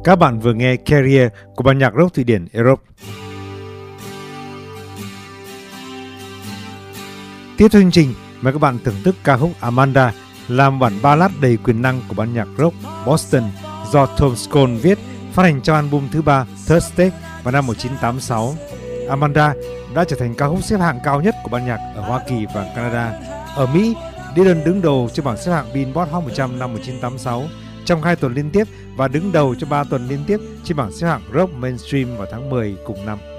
Các bạn vừa nghe Carrier của ban nhạc rock Thụy Điển Europe. Tiếp theo chương trình, mời các bạn thưởng thức ca khúc Amanda, là một bản ballad đầy quyền năng của ban nhạc rock Boston do Tom Scott viết, phát hành trong album thứ 3 Third Stage vào năm 1986. Amanda đã trở thành ca khúc xếp hạng cao nhất của ban nhạc ở Hoa Kỳ và Canada. Ở Mỹ, Dylan đứng đầu trên bảng xếp hạng Billboard Hot 100 năm 1986 trong 2 tuần liên tiếp và đứng đầu cho 3 tuần liên tiếp trên bảng xếp hạng rock mainstream vào tháng 10 cùng năm.